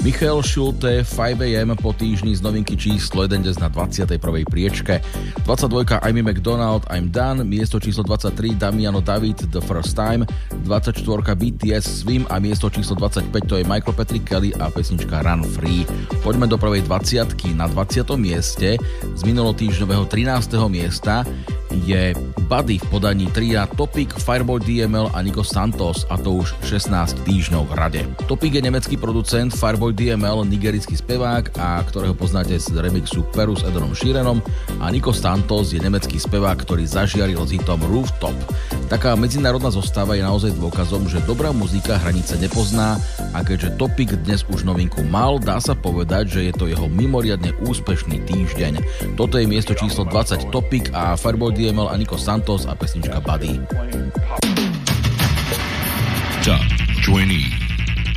Michael Schulte 5am po týždni z novinky číslo 1 dnes na 21. priečke. 22 Amy McDonald I'm Done, miesto číslo 23 Damiano David The First Time, 24 BTS Swim a miesto číslo 25 to je Michael Patrick Kelly a pesnička Run Free. Poďme do prvej 20-ky. Na 20. mieste z minulotýždňového 13. miesta je Buddy v podaní tria Topic, Fireboy DML a Nico Santos, a to už 16 týždňov v rade. Topic je nemecký producent, Fireboy DML nigerický spevák, a ktorého poznáte z remixu Peru s Edonom Sheeranom, a Nico Santos je nemecký spevák, ktorý zažiaril s hitom Rooftop. Taká medzinárodná zostava je naozaj dôkazom, že dobrá muzika hranice nepozná, a keďže Topic dnes už novinku mal, dá sa povedať, že je to jeho mimoriadne úspešný týždeň. Toto je miesto číslo 20 Topic a Fireboy DML a Nico Santos a pesnička Buddy. Top 20.